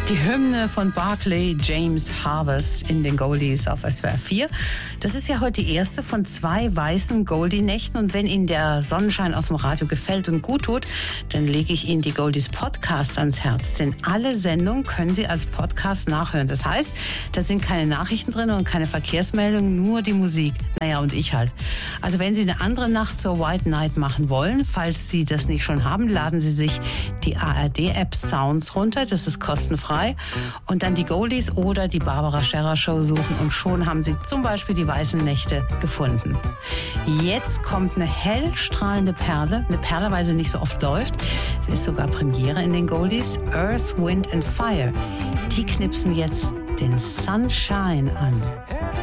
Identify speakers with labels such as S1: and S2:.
S1: Die Hymne von Barclay James Harvest in den Goldies auf SWR 4. Das ist ja heute die erste von 2 weißen Goldie-Nächten. Und wenn Ihnen der Sonnenschein aus dem Radio gefällt und gut tut, dann lege ich Ihnen die Goldies Podcasts ans Herz. Denn alle Sendungen können Sie als Podcast nachhören. Das heißt, da sind keine Nachrichten drin und keine Verkehrsmeldungen, nur die Musik. Naja, und ich halt. Also wenn Sie eine andere Nacht zur White Night machen wollen, falls Sie das nicht schon haben, laden Sie sich die ARD-App Sounds runter. Das ist kostenfrei. Und dann die Goldies oder die Barbara Scherrer Show suchen und schon haben Sie zum Beispiel die weißen Nächte gefunden. Jetzt kommt eine hellstrahlende Perle, eine Perle, weil sie nicht so oft läuft. Sie ist sogar Premiere in den Goldies. Earth, Wind and Fire. Die knipsen jetzt den Sunshine an.